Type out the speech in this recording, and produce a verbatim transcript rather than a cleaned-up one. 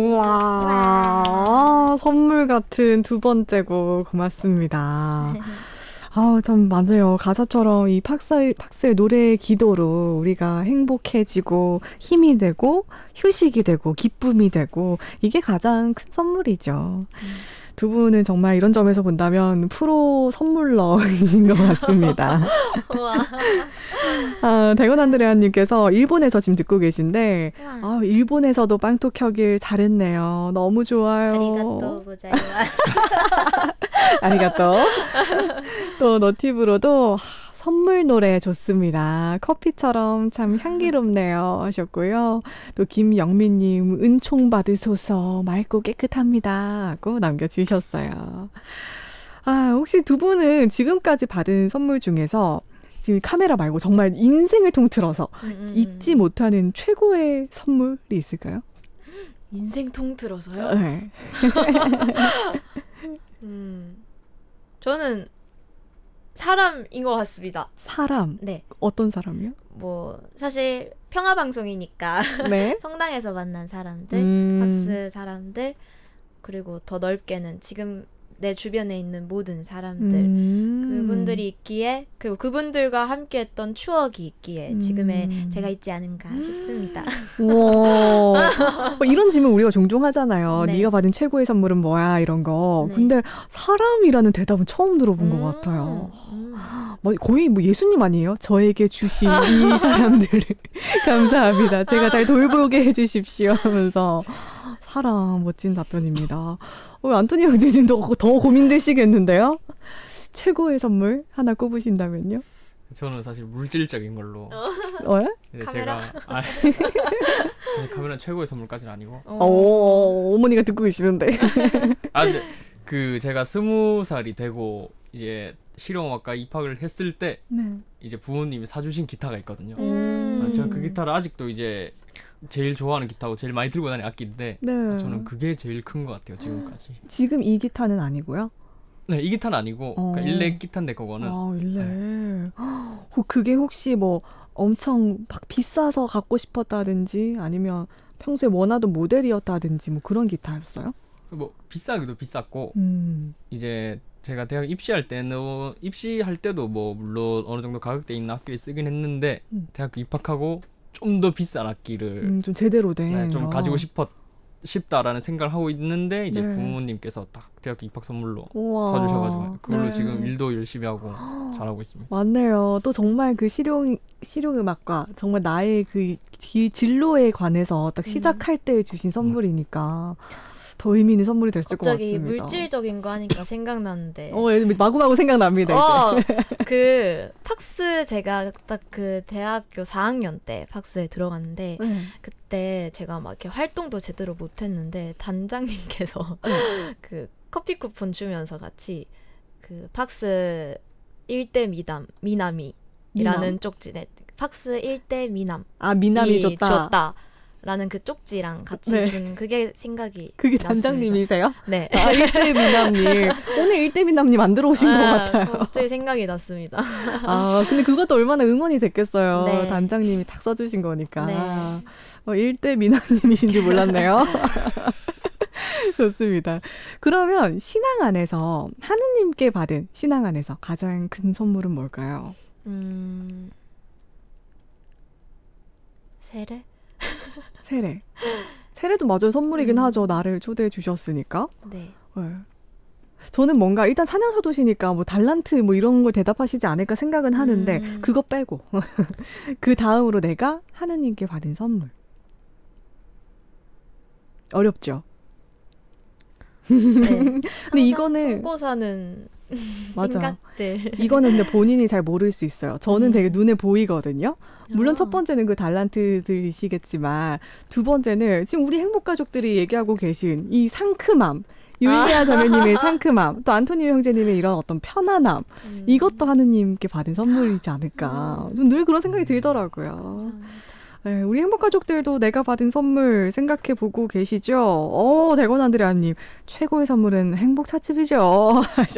와, 선물 같은 두 번째 곡 고맙습니다. 아, 참 맞아요. 가사처럼 이 팍스의, 팍스의 노래의 기도로 우리가 행복해지고 힘이 되고 휴식이 되고 기쁨이 되고 이게 가장 큰 선물이죠. 음. 두 분은 정말 이런 점에서 본다면 프로 선물러인 것 같습니다. 아, 대건 안드레아님께서 일본에서 지금 듣고 계신데 아, 일본에서도 빵톡 켜길 잘했네요. 너무 좋아요. 아리가또 고자이마스. 아리가또. 또 너티브로도 선물 노래 좋습니다. 커피처럼 참 향기롭네요 하셨고요. 또 김영민님 은총 받으소서 맑고 깨끗합니다 하고 남겨주셨어요. 아, 혹시 두 분은 지금까지 받은 선물 중에서 지금 카메라 말고 정말 인생을 통틀어서 음, 음, 잊지 못하는 최고의 선물이 있을까요? 인생 통틀어서요? 네. 음, 저는 사람인 것 같습니다. 사람? 네. 어떤 사람이요? 뭐 사실 평화방송이니까 네? 성당에서 만난 사람들, 음. 팍스 사람들, 그리고 더 넓게는 지금 내 주변에 있는 모든 사람들, 음. 그분들이 있기에, 그리고 그분들과 함께했던 추억이 있기에 음. 지금의 제가 있지 않은가 싶습니다. 와, 이런 질문 우리가 종종 하잖아요. 네. 네가 받은 최고의 선물은 뭐야 이런 거. 네. 근데 사람이라는 대답은 처음 들어본 음. 것 같아요. 음. 거의 뭐 예수님 아니에요? 저에게 주신 이 사람들을 감사합니다. 제가 잘 돌보게 해주십시오 하면서. 사람, 멋진 답변입니다. 어, 안토니 형제님 더, 더 고민되시겠는데요? 최고의 선물 하나 꼽으신다면요? 저는 사실 물질적인 걸로. 어? 네, 제가 아, 카메라 최고의 선물까지는 아니고. 어, 어, 어머니가 듣고 계시는데. 아, 근데 그 제가 스무 살이 되고 이제 실용음악과 입학을 했을 때 네. 이제 부모님이 사주신 기타가 있거든요. 음. 제가 그 기타를 아직도 이제 제일 좋아하는 기타고 제일 많이 들고 다니는 악기인데 네. 저는 그게 제일 큰 것 같아요 지금까지. 지금 이 기타는 아니고요? 네, 이 기타는 아니고 어. 그러니까 일렉 기타인데 그거는. 아, 일렉. 네. 그게 혹시 뭐 엄청 막 비싸서 갖고 싶었다든지 아니면 평소에 원하던 모델이었다든지 뭐 그런 기타였어요? 뭐 비싸기도 비쌌고 음. 이제 제가 대학 입시할 때는 입시할 때도 뭐 물론 어느 정도 가격대 있는 악기를 쓰긴 했는데 음. 대학교 입학하고 좀 더 비싼 악기를 음, 좀 제대로 된 네, 좀 어. 가지고 싶었 싶다라는 생각을 하고 있는데 이제 네. 부모님께서 딱 대학교 입학 선물로 우와. 사주셔가지고 그걸로 네. 지금 일도 열심히 하고 잘하고 있습니다. 맞네요. 또 정말 그 실용 실용음악과 정말 나의 그 기, 진로에 관해서 딱 시작할 때 주신 선물이니까. 더 의미 있는 선물이 됐을 것 같습니다. 갑자기 물질적인 거 하니까 생각나는데. 어, 마구마구 생각납니다. 어, 그 팍스 제가 딱 그 대학교 사 학년 때 팍스에 들어갔는데 음. 그때 제가 막 이렇게 활동도 제대로 못했는데 단장님께서 음. 그 커피 쿠폰 주면서 같이 그 팍스 일대 미남 미남이라는 미남? 쪽지네. 팍스 일대 미남. 아, 미남이 줬다. 줬다. 라는 그 쪽지랑 같이 네. 준 그게 생각이 그게 났습니다. 단장님이세요? 네. 아, 일대 미남님. 오늘 일대 미남님 안 들어오신 아, 것 같아요. 갑자기 생각이 났습니다. 아, 근데 그것도 얼마나 응원이 됐겠어요. 네. 단장님이 딱 써주신 거니까. 네. 어, 일대 미남님이신 줄 몰랐네요. 좋습니다. 그러면 신앙 안에서 하느님께 받은 신앙 안에서 가장 큰 선물은 뭘까요? 음... 세례? 세례. 세례도 맞아요. 선물이긴 음. 하죠. 나를 초대해 주셨으니까. 네. 네. 저는 뭔가 일단 찬양사도시니까 뭐 달란트 뭐 이런 걸 대답하시지 않을까 생각은 하는데 음. 그거 빼고 그 다음으로 내가 하느님께 받은 선물. 어렵죠. 네. 근데 이거는 품고 사는 생각들. 이거는 근데 본인이 잘 모를 수 있어요. 저는 음. 되게 눈에 보이거든요. 물론 아. 첫 번째는 그 달란트들이시겠지만 두 번째는 지금 우리 행복가족들이 얘기하고 계신 이 상큼함. 유일리아 자매님의 상큼함, 또 안토니오 형제님의 이런 어떤 편안함, 음. 이것도 하느님께 받은 선물이지 않을까. 음. 좀 늘 그런 생각이 들더라고요. 네, 우리 행복가족들도 내가 받은 선물 생각해보고 계시죠? 어, 대건 안드레아님, 최고의 선물은 행복 찻집이죠.